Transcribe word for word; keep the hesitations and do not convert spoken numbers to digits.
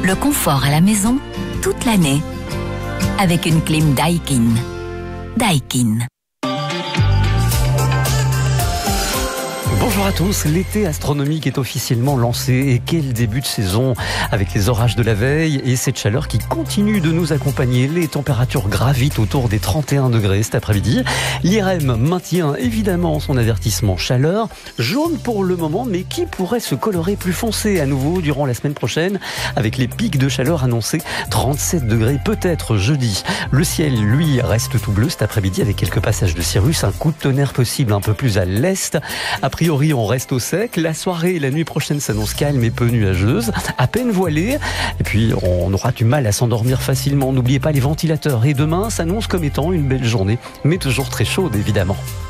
le confort à la maison toute l'année avec une clim Daikin. Daikin. Bonjour à tous, l'été astronomique est officiellement lancé et quel début de saison avec les orages de la veille et cette chaleur qui continue de nous accompagner. Les températures gravitent autour des trente et un degrés cet après-midi. L'I R M maintient évidemment son avertissement chaleur, jaune pour le moment mais qui pourrait se colorer plus foncé à nouveau durant la semaine prochaine avec les pics de chaleur annoncés trente-sept degrés peut-être jeudi. Le ciel lui reste tout bleu cet après-midi avec quelques passages de cirrus, un coup de tonnerre possible un peu plus à l'est. A priori on reste au sec, la soirée et la nuit prochaine s'annoncent calmes et peu nuageuses, à peine voilées, et puis on aura du mal à s'endormir facilement. N'oubliez pas les ventilateurs et demain s'annonce comme étant une belle journée, mais toujours très chaude évidemment.